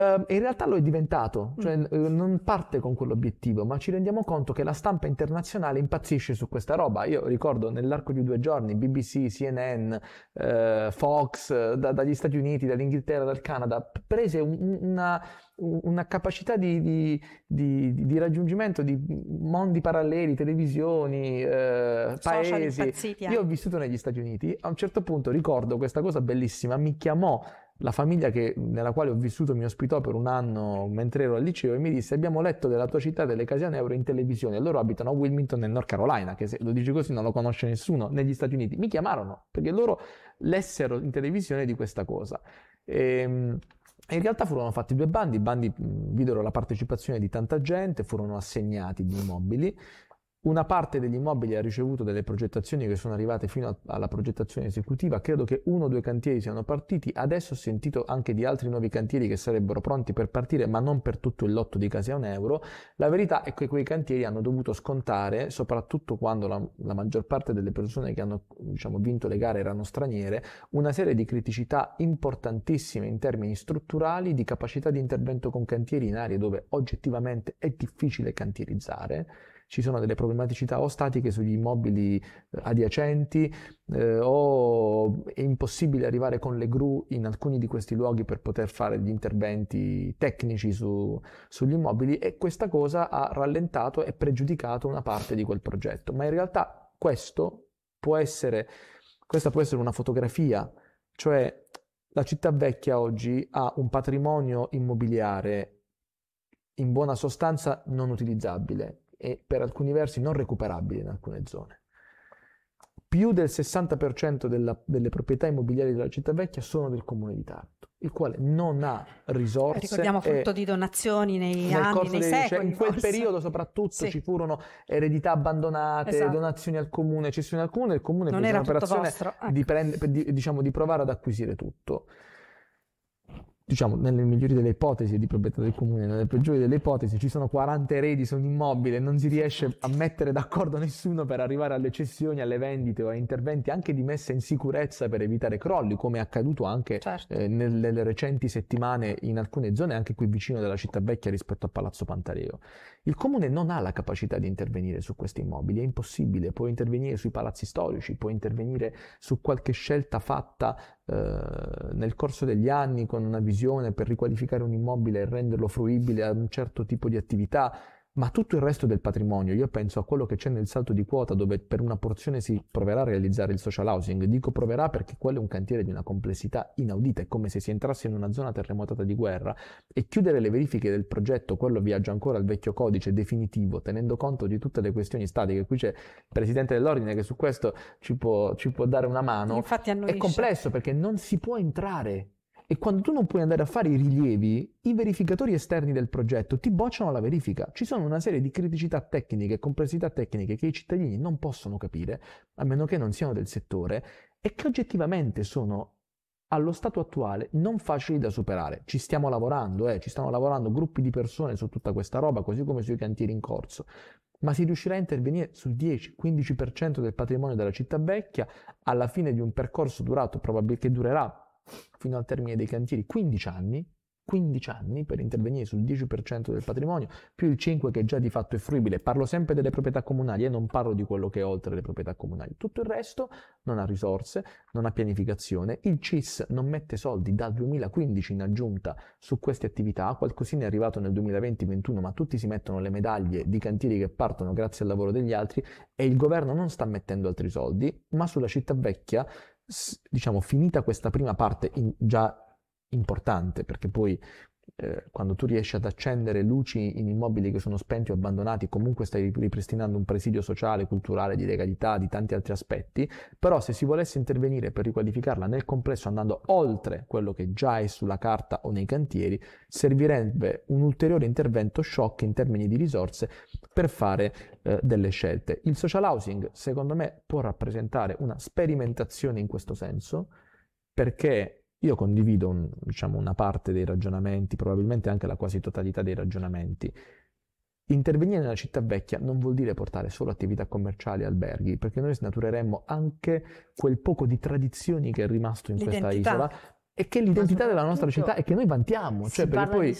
In realtà lo è diventato, cioè non parte con quell'obiettivo, ma ci rendiamo conto che la stampa internazionale impazzisce su questa roba. Io ricordo nell'arco di 2 giorni BBC, CNN, Fox, dagli Stati Uniti, dall'Inghilterra, dal Canada, prese una capacità di raggiungimento di mondi paralleli, televisioni, Social paesi. impazziti Io ho vissuto negli Stati Uniti, a un certo punto ricordo questa cosa bellissima, mi chiamò la famiglia nella quale ho vissuto, mi ospitò per un anno mentre ero al liceo e mi disse: abbiamo letto della tua città, delle Casiane Euro in televisione. Loro abitano a Wilmington nel North Carolina, che se lo dici così non lo conosce nessuno negli Stati Uniti. Mi chiamarono perché loro lessero in televisione di questa cosa. In realtà furono fatti 2 bandi, i bandi videro la partecipazione di tanta gente, furono assegnati gli immobili. Una parte degli immobili ha ricevuto delle progettazioni che sono arrivate fino alla progettazione esecutiva. Credo che 1 o 2 cantieri siano partiti. Adesso ho sentito anche di altri nuovi cantieri che sarebbero pronti per partire, ma non per tutto il lotto di Case a un euro. La verità è che quei cantieri hanno dovuto scontare, soprattutto quando la maggior parte delle persone che hanno, diciamo, vinto le gare erano straniere, una serie di criticità importantissime in termini strutturali, di capacità di intervento con cantieri in aree dove oggettivamente è difficile cantierizzare. Ci sono delle problematicità o statiche sugli immobili adiacenti, o è impossibile arrivare con le gru in alcuni di questi luoghi per poter fare gli interventi tecnici sugli immobili, e questa cosa ha rallentato e pregiudicato una parte di quel progetto. Ma in realtà questa può essere una fotografia, cioè la città vecchia oggi ha un patrimonio immobiliare in buona sostanza non utilizzabile e per alcuni versi non recuperabile in alcune zone. Più del 60% delle proprietà immobiliari della città vecchia sono del comune di Taranto, il quale non ha risorse. Ricordiamo frutto di donazioni nei anni, nei secoli. In quel forse. periodo soprattutto Sì. ci furono eredità abbandonate, Esatto. donazioni al comune, cessioni al comune, il comune Non fece era tutto un'operazione vostro, ecco. di provare ad acquisire tutto. Diciamo, nelle migliori delle ipotesi di proprietà del comune, nelle peggiori delle ipotesi ci sono 40 eredi su un immobile, non si riesce a mettere d'accordo nessuno per arrivare alle cessioni, alle vendite o a interventi anche di messa in sicurezza per evitare crolli, come è accaduto anche Certo. nelle recenti settimane in alcune zone, anche qui vicino della città vecchia rispetto a Palazzo Pantareo. Il comune non ha la capacità di intervenire su questi immobili, è impossibile. Può intervenire sui palazzi storici, può intervenire su qualche scelta fatta nel corso degli anni con una visione per riqualificare un immobile e renderlo fruibile a un certo tipo di attività, ma tutto il resto del patrimonio, io penso a quello che c'è nel salto di quota, dove per una porzione si proverà a realizzare il social housing. Dico proverà perché quello è un cantiere di una complessità inaudita, è come se si entrasse in una zona terremotata di guerra, e chiudere le verifiche del progetto, quello viaggia ancora al vecchio codice definitivo, tenendo conto di tutte le questioni statiche. Qui c'è il Presidente dell'Ordine che su questo ci può dare una mano. Infatti è complesso perché non si può entrare. E quando tu non puoi andare a fare i rilievi, i verificatori esterni del progetto ti bocciano la verifica. Ci sono una serie di criticità tecniche, complessità tecniche che i cittadini non possono capire, a meno che non siano del settore, e che oggettivamente sono, allo stato attuale, non facili da superare. Ci stiamo lavorando, ci stanno lavorando gruppi di persone su tutta questa roba, così come sui cantieri in corso. Ma si riuscirà a intervenire sul 10-15% del patrimonio della città vecchia alla fine di un percorso che durerà fino al termine dei cantieri 15 anni per intervenire sul 10% del patrimonio, più il 5% che già di fatto è fruibile. Parlo sempre delle proprietà comunali e non parlo di quello che è oltre le proprietà comunali. Tutto il resto non ha risorse, non ha pianificazione. Il CIS non mette soldi dal 2015 in aggiunta su queste attività, qualcosina è arrivato nel 2020-21, ma tutti si mettono le medaglie di cantieri che partono grazie al lavoro degli altri, e il governo non sta mettendo altri soldi. Ma sulla città vecchia, diciamo, finita questa prima parte già importante, perché poi quando tu riesci ad accendere luci in immobili che sono spenti o abbandonati, comunque stai ripristinando un presidio sociale, culturale, di legalità, di tanti altri aspetti. Però se si volesse intervenire per riqualificarla nel complesso, andando oltre quello che già è sulla carta o nei cantieri, servirebbe un ulteriore intervento shock in termini di risorse per fare delle scelte. Il social housing, secondo me, può rappresentare una sperimentazione in questo senso, perché io condivido una parte dei ragionamenti, probabilmente anche la quasi totalità dei ragionamenti. Intervenire nella città vecchia non vuol dire portare solo attività commerciali e alberghi, perché noi snatureremmo anche quel poco di tradizioni che è rimasto in questa isola, e che è l'identità della nostra città e che noi vantiamo. Cioè, perché poi